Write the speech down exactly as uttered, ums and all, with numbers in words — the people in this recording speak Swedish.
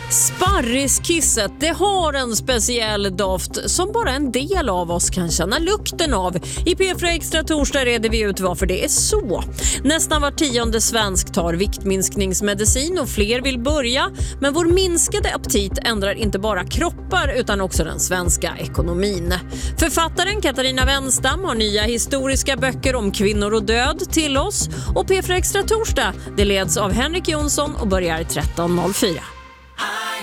Sparriskisset, det har en speciell doft som bara en del av oss kan känna lukten av. I P fyra Extra torsdag reder vi ut varför det är så. Nästan var tionde svensk tar viktminskningsmedicin och fler vill börja. Men vår minskade aptit ändrar inte bara kroppar utan också den svenska ekonomin. Författaren Katarina Wenstam har nya historiska böcker om kvinnor och död till oss. Och P fyra Extra torsdag, det leds av Henrik Jonsson och börjar tretton noll fyra.